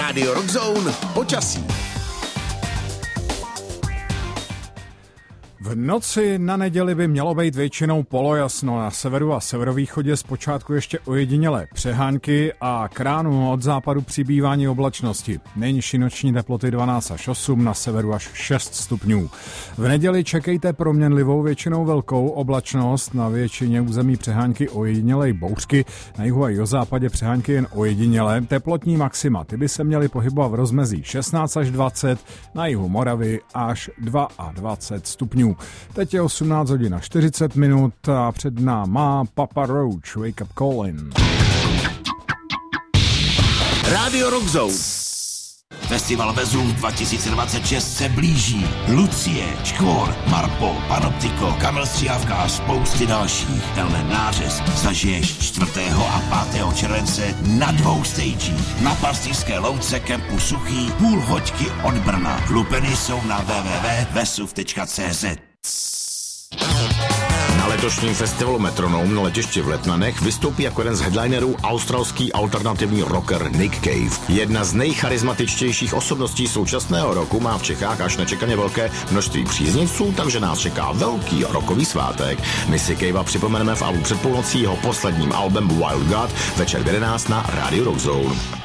Radio Rock Zone počasí. V noci na neděli by mělo být většinou polojasno, na severu a severovýchodě zpočátku ještě ojedinělé přehánky a k ránu od západu přibývání oblačnosti. Nejnižší noční teploty 12 až 8, na severu až 6 stupňů. V neděli čekejte proměnlivou většinou velkou oblačnost, na většině území přehánky ojedinělé bouřky, na jihu a jihozápadě přehánky jen ojedinělé. Teplotní maxima, ty by se měly pohybovat v rozmezí 16 až 20, na jihu Moravy až 22 stupňů. Teď je 18 hodin a 40 minut a před náma Papa Roach, Wake Up Callin'. Radio Rock Zone. Festival Vezuv 2026 se blíží. Lucie, Škvor, Marpo, Panoptiko, Kamil Stříhavka a spousty dalších. Tenhle nářez zažiješ 4. a 5. července na 2 stagích. Na Pastýřské louce kempu Suchý, půl hoďky od Brna. Lupeny jsou na www.vesuv.cz. Na letošním festivalu Metronom na letišti v Letnanech vystoupí jako jeden z headlinerů australský alternativní rocker Nick Cave. Jedna z nejcharizmatičtějších osobností současného roku má v Čechách až nečekaně velké množství příznivců, takže nás čeká velký rockový svátek. My si Cavea připomeneme v albu před půlnocí jeho posledním albem Wild God večer v 11 na Radio Rock Zone.